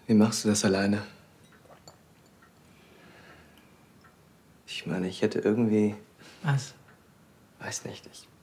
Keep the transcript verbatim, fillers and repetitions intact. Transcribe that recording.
Wie machst du das alleine? Ich meine, ich hätte irgendwie... Was? Weiß nicht, ich